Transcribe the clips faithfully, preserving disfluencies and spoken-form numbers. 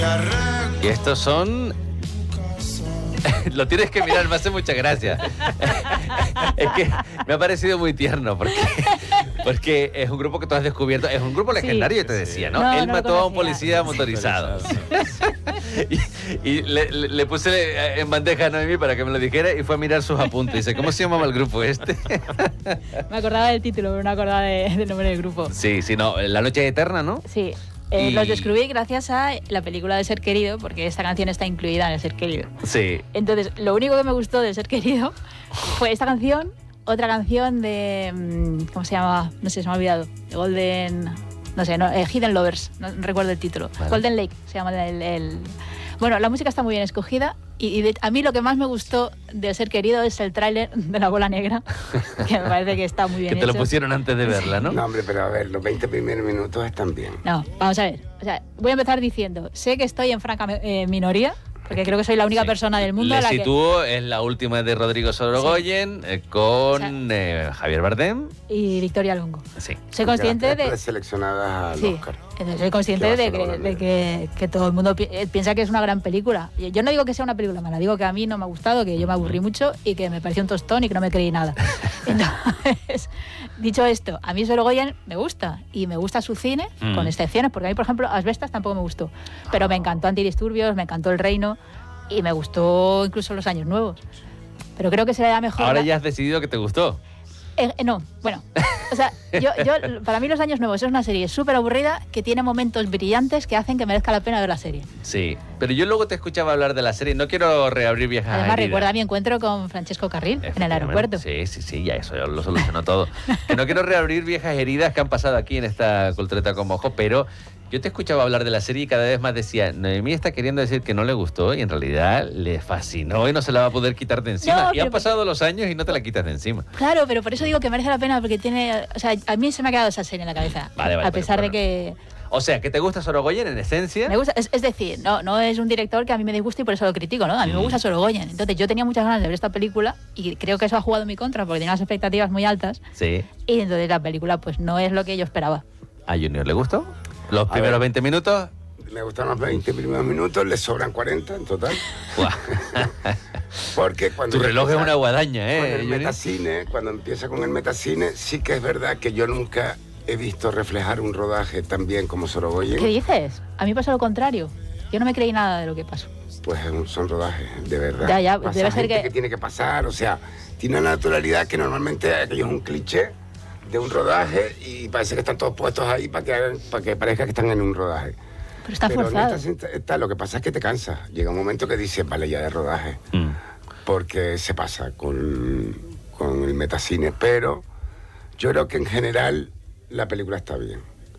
Y estos son... Lo tienes que mirar, me hace mucha gracia. Es que me ha parecido muy tierno porque, porque es un grupo que tú has descubierto, es un grupo legendario, sí. Te decía, ¿no? no Él no mató a un policía motorizado. y y le, le, le puse en bandeja a Noemí para que me lo dijera y fue a mirar sus apuntes. Dice, ¿cómo se llamaba el grupo este? Me acordaba del título, pero no acordaba de, del nombre del grupo. Sí, sí, no, La Noche Eterna, ¿no? Sí. Eh, y... Los descubrí gracias a la película de Ser Querido, porque esta canción está incluida en el Ser Querido. Sí. Entonces, lo único que me gustó de Ser Querido fue esta canción, otra canción de... ¿Cómo se llama? No sé, se me ha olvidado. De Golden... No sé, no, eh, Hidden Lovers, no recuerdo el título. Vale. Golden Lake se llama el, el... Bueno, la música está muy bien escogida y, y de, a mí lo que más me gustó de Ser Querido es el tráiler de La Bola Negra, que me parece que está muy bien Que te hecho. Lo pusieron antes de verla, ¿no? No, hombre, pero a ver, los veinte primeros minutos están bien. No, vamos a ver. O sea, voy a empezar diciendo, sé que estoy en franca eh, minoría, porque creo que soy la única sí. persona del mundo Le a la sitúo, que... es la última de Rodrigo Sorogoyen, sí. eh, con o sea, eh, Javier Bardem y Victoria Longo. Sí. Soy consciente de... Seleccionadas al sí. Oscar. Entonces, soy consciente de, que, de que, que todo el mundo pi piensa que es una gran película. Yo no digo que sea una película mala, digo que a mí no me ha gustado, que yo me aburrí mucho y que me pareció un tostón y que no me creí nada. Entonces, dicho esto, a mí Sorogoyen me gusta y me gusta su cine, mm. con excepciones, porque a mí, por ejemplo, Asbestas tampoco me gustó. Pero me encantó Antidisturbios, me encantó El Reino y me gustó incluso Los Años Nuevos. Pero creo que será mejor... Ahora ya has decidido que te gustó. Eh, eh, no, bueno, o sea, yo, yo, para mí Los Años Nuevos es una serie súper aburrida que tiene momentos brillantes que hacen que merezca la pena ver la serie. Sí, pero yo luego te escuchaba hablar de la serie, no quiero reabrir viejas heridas. Además recuerda mi encuentro con Francesco Carril en el aeropuerto. Sí, sí, sí, ya eso ya lo solucionó todo. Que no quiero reabrir viejas heridas que han pasado aquí en esta Cultureta con Mojo, pero... Yo te escuchaba hablar de la serie y cada vez más decía, Noemí está queriendo decir que no le gustó y en realidad le fascinó y no se la va a poder quitar de encima. No, y han pasado los años y no te la quitas de encima. Claro, pero por eso digo que merece la pena porque tiene... O sea, a mí se me ha quedado esa serie en la cabeza. Vale, vale, a pesar pero, de que... O sea, que te gusta Sorogoyen en esencia. Me gusta, es, es decir, no, no es un director que a mí me disguste y por eso lo critico, ¿no? A mí mm. me gusta Sorogoyen. Entonces yo tenía muchas ganas de ver esta película y creo que eso ha jugado en mi contra porque tenía unas expectativas muy altas. Sí. Y entonces la película pues no es lo que yo esperaba. ¿A Junior le gustó? ¿Los a primeros ver, veinte minutos? Me gustan los veinte primeros minutos, le sobran cuarenta en total. Porque cuando tu reloj empieza, es una guadaña, ¿eh? Con el metacine, cuando empieza con el metacine, sí que es verdad que yo nunca he visto reflejar un rodaje tan bien como Sorogoyen. ¿Qué dices? A mí pasó lo contrario. Yo no me creí nada de lo que pasó. Pues son rodajes, de verdad. Ya, ya, Pasa debe ser gente que... que tiene que pasar, o sea, tiene una naturalidad que normalmente aquello es un cliché de un rodaje y parece que están todos puestos ahí para que, hagan, para que parezca que están en un rodaje. Pero está Pero forzado. Esta, esta, lo que pasa es que te cansas. Llega un momento que dices, vale, ya de rodaje. Mm. Porque se pasa con, con el metacine. Pero yo creo que en general la película está bien.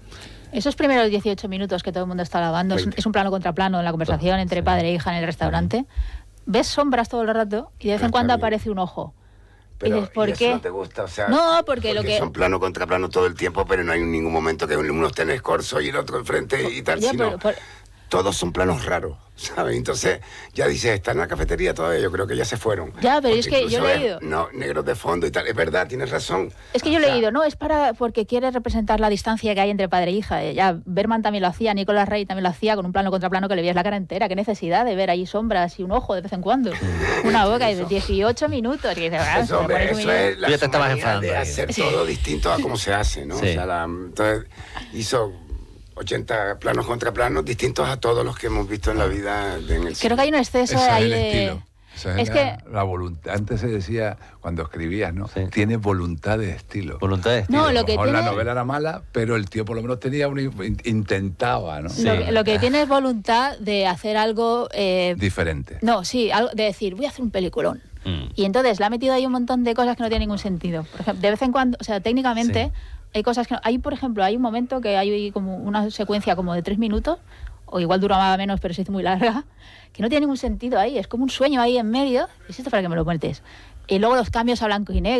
Esos primeros dieciocho minutos que todo el mundo está alabando, es un, es un plano contra plano en la conversación entre sí. padre e hija en el restaurante. Ves sombras todo el rato y de vez en cuando bien. aparece un ojo. Pero, y dices, ¿por ¿y eso qué? no te gusta? O sea, no, porque, porque lo que... son plano contra plano todo el tiempo, pero no hay ningún momento que uno esté en el corso y el otro enfrente y tal, ya, sino pero, por... todos son planos raros, ¿sabes? Entonces ya dices, ¿están en la cafetería todavía? Yo creo que ya se fueron. Ya, pero es que yo he leído... No, negros de fondo y tal, es verdad, tienes razón. Es que yo he leído, no, es para porque quiere representar la distancia que hay entre padre e hija. Ya Berman también lo hacía, Nicolás Rey también lo hacía, con un plano contra plano que le veías la cara entera. Qué necesidad de ver ahí sombras y un ojo de vez en cuando. Una boca de dieciocho minutos. Que dice, ah, eso, hombre, eso es la te manera de hacer todo distinto a cómo se hace, ¿no? Sí. O sea, la, entonces hizo... ochenta planos contra planos distintos a todos los que hemos visto en la vida en el Creo cine. que hay un exceso Ese ahí es el de... estilo. Esa es, es la, que... la voluntad. Antes se decía, cuando escribías, ¿no? Sí. Tiene voluntad de estilo. Voluntad de estilo. No, lo que tiene... La novela era mala, pero el tío por lo menos tenía un... intentaba, ¿no? Sí. Lo, que, lo que tiene es voluntad de hacer algo... Eh... diferente. No, sí, algo de decir, voy a hacer un peliculón. Mm. Y entonces le ha metido ahí un montón de cosas que no tienen ningún sentido. Por ejemplo, de vez en cuando, o sea, técnicamente... Sí. Hay cosas que... No, hay, por ejemplo, hay un momento que hay como una secuencia como de tres minutos, o igual duraba menos, pero se hizo muy larga, que no tiene ningún sentido ahí. Es como un sueño ahí en medio. ¿Es esto para que me lo cuentes? Y luego los cambios a blanco y negro.